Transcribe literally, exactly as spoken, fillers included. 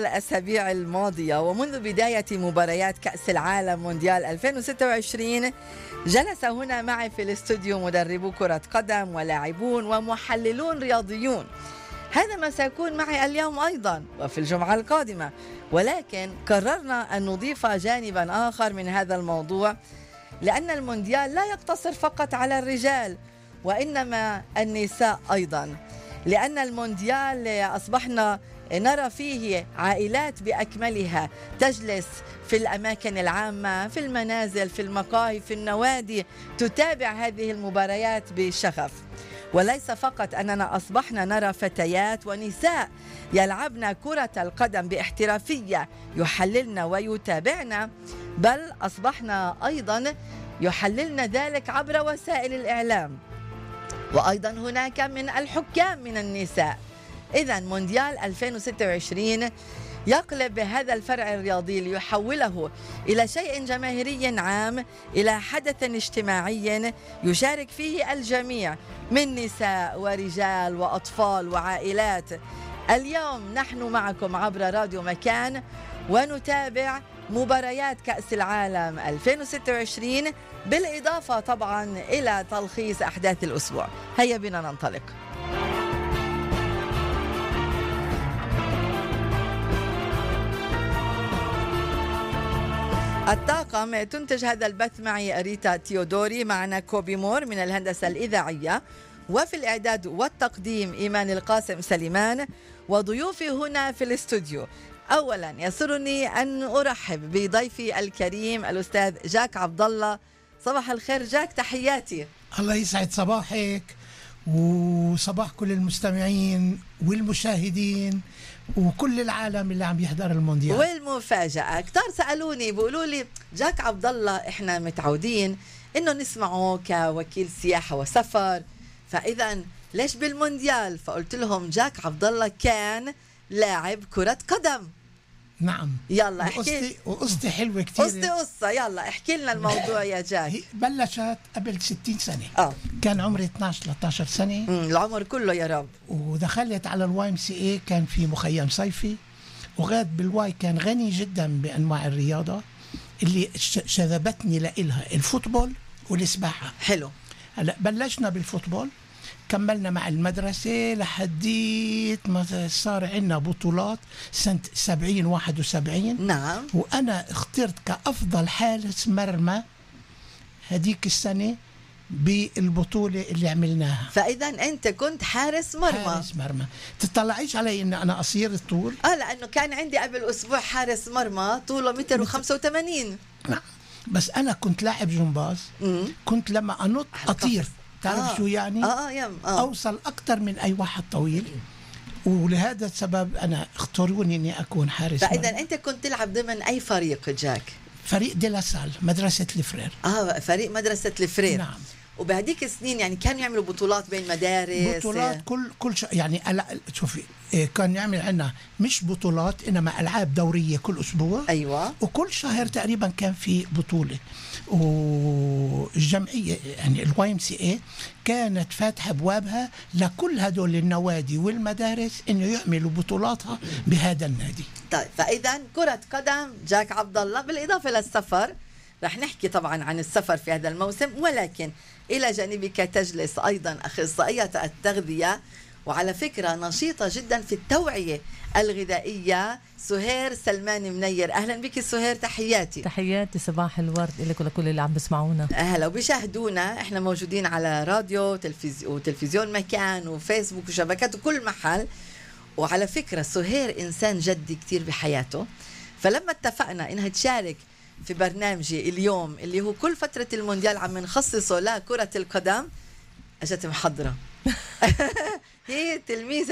الأسابيع الماضية ومنذ بداية مباريات كأس العالم مونديال ألفين وستة وعشرين جلس هنا معي في الاستوديو مدربو كرة قدم ولاعبون ومحللون رياضيون. هذا ما سيكون معي اليوم أيضا وفي الجمعة القادمة، ولكن قررنا أن نضيف جانبا آخر من هذا الموضوع، لأن المونديال لا يقتصر فقط على الرجال وإنما النساء أيضا، لأن المونديال أصبحنا نرى فيه عائلات بأكملها تجلس في الأماكن العامة، في المنازل، في المقاهي، في النوادي، تتابع هذه المباريات بشغف. وليس فقط أننا أصبحنا نرى فتيات ونساء يلعبن كرة القدم باحترافية يحللن ويتابعن، بل أصبحنا أيضا يحللن ذلك عبر وسائل الإعلام، وأيضا هناك من الحكام من النساء. إذن مونديال ألفين وستة وعشرين يقلب بهذا الفرع الرياضي ليحوله إلى شيء جماهيري عام، إلى حدث اجتماعي يشارك فيه الجميع من نساء ورجال وأطفال وعائلات. اليوم نحن معكم عبر راديو مكان ونتابع مباريات كأس العالم ألفين وستة وعشرين، بالإضافة طبعا إلى تلخيص أحداث الأسبوع. هيا بنا ننطلق. الطاقم تنتج هذا البث معي ريتا تيودوري، معنا كوبي مور من الهندسة الإذاعية، وفي الإعداد والتقديم إيمان القاسم سليمان، وضيوفي هنا في الاستوديو. أولا يسرني أن أرحب بضيفي الكريم الأستاذ جاك عبد الله. صباح الخير جاك، تحياتي. الله يسعد صباحك وصباح كل المستمعين والمشاهدين وكل العالم اللي عم يحضر المونديال. والمفاجأة كتار سألوني بيقولوا لي جاك عبد الله احنا متعودين انه نسمعه كوكيل سياحة وسفر، فإذا ليش بالمونديال؟ فقلت لهم جاك عبد الله كان لاعب كرة قدم. نعم. يلا احكي. وقصتي حلوة كتير. قصتي قصة، يلا احكي لنا الموضوع يا جاك. بلشت قبل ستين سنة. اه كان عمري اثناشر ثلاثة عشر سنة. مم. العمر كله يا رب. ودخلت على الواي ام سي اي، كان في مخيم صيفي، وغاد بالواي كان غني جدا بأنواع الرياضة اللي شذبتني لإلها الفوتبول والسباحة. حلو. هلا بلشنا بالفوتبول، كملنا مع المدرسة لحديت ما صار عندنا بطولات سنة سبعين واحد وسبعين. نعم. وأنا اخترت كأفضل حارس مرمى هديك السنة بالبطولة اللي عملناها. فإذا أنت كنت حارس مرمى. حارس مرمى. تطلعيش علي إن أنا قصير الطول؟ آه لأنه كان عندي قبل أسبوع حارس مرمى طوله متر وخمسة وثمانين. نعم. بس أنا كنت لاعب جمباز. مم. كنت لما أنط أطير. تعرف آه. شو يعني؟ آه يم آه. أوصل أكتر من أي واحد طويل، ولهذا السبب أنا اختاروني إني أكون حارس. فإذا أنت كنت تلعب ضمن أي فريق جاك؟ فريق دي لاسال، مدرسة الفرير. آه فريق مدرسة الفرير. نعم. وبهديك السنين يعني كانوا يعملوا بطولات بين مدارس؟ بطولات كل كل ش... يعني شوفي كان يعمل عنا مش بطولات إنما ألعاب دورية كل أسبوع. أيوة. وكل شهر تقريبا كان في بطولة. والجمعية يعني الواي ام سي اي كانت فاتحة أبوابها لكل هدول النوادي والمدارس إنه يعملوا بطولاتها بهذا النادي. طيب فإذا كرة قدم جاك عبد الله، بالإضافة للسفر. رح نحكي طبعا عن السفر في هذا الموسم، ولكن إلى جانبك تجلس أيضا أخصائية التغذية، وعلى فكرة نشيطة جدا في التوعية الغذائية، سهير سلمان منير. أهلا بك سهير، تحياتي. تحياتي، صباح الورد لك ولكل اللي عم بسمعونا. أهلا وبيشاهدونا. إحنا موجودين على راديو وتلفزيون, وتلفزيون مكان وفيسبوك وشبكات وكل محل. وعلى فكرة سهير إنسان جدي كتير بحياته، فلما اتفقنا إنها تشارك في برنامجي اليوم اللي هو كل فترة المونديال عم نخصصه لكرة القدم، أجت محضرة. هي تلميذة